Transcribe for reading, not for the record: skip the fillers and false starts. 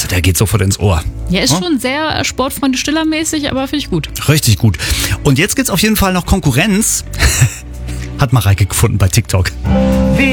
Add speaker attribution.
Speaker 1: der geht sofort ins Ohr.
Speaker 2: Ja, ist schon sehr Sportfreunde Stiller-mäßig, aber finde ich gut.
Speaker 1: Richtig gut. Und jetzt gibt's auf jeden Fall noch Konkurrenz. Hat Mareike gefunden bei TikTok.